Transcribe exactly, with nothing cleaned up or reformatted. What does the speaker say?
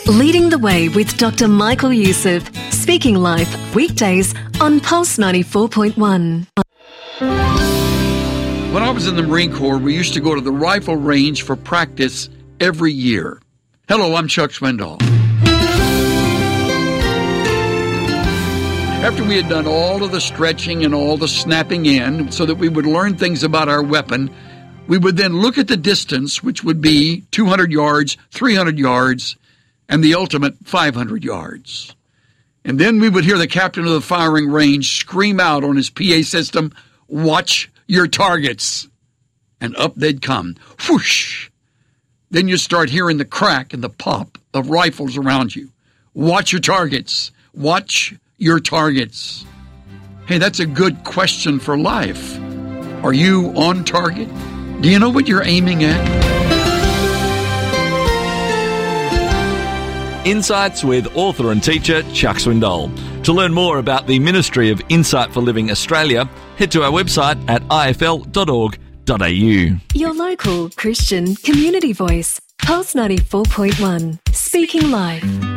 Leading the Way with Doctor Michael Youssef. Speaking live, weekdays on Pulse ninety-four point one. When I was in the Marine Corps, we used to go to the rifle range for practice every year. Hello, I'm Chuck Swindoll. After we had done all of the stretching and all the snapping in so that we would learn things about our weapon, we would then look at the distance, which would be two hundred yards, three hundred yards, and the ultimate five hundred yards. And then we would hear the captain of the firing range scream out on his P A system, "Watch your targets." And up they'd come. Whoosh! Then you start hearing the crack and the pop of rifles around you. Watch your targets. Watch your targets. Hey, that's a good question for life. Are you on target? Do you know what you're aiming at? Insights with author and teacher Chuck Swindoll. To learn more about the Ministry of Insight for Living Australia, head to our website at I F L dot org dot A U. Your local Christian community voice. Pulse ninety-four point one. Speaking live.